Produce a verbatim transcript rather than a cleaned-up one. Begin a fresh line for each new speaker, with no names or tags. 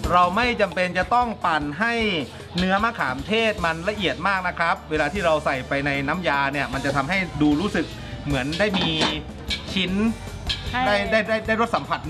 เราไม่จำเป็นจะต้องปั่นให้เนื้อมะขามเทศมันละเอียดมากนะครับเวลาที่เราใส่ไปในน้ำยาเนี่ยมันจะทำให้ดูรู้สึกเหมือนได้มีชิ้นได้ได้ได้ได้รสสัมผัส